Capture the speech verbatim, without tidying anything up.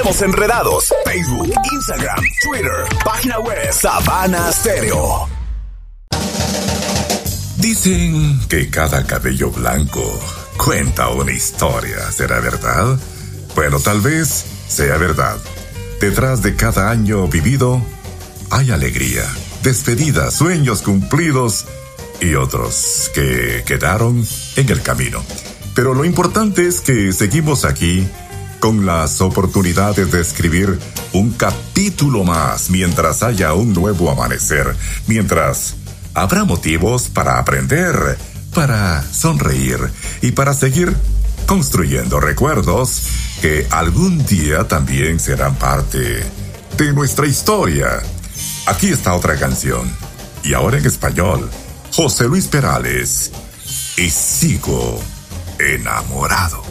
Estamos enredados. Facebook, Instagram, Twitter, página web, Sabana Stereo. Dicen que cada cabello blanco cuenta una historia. ¿Será verdad? Bueno, tal vez sea verdad. Detrás de cada año vivido hay alegría, despedidas, sueños cumplidos y otros que quedaron en el camino. Pero lo importante es que seguimos aquí con las oportunidades de escribir un capítulo más mientras haya un nuevo amanecer, mientras habrá motivos para aprender, para sonreír y para seguir construyendo recuerdos que algún día también serán parte de nuestra historia. Aquí está otra canción, y ahora en español, José Luis Perales, y sigo enamorado.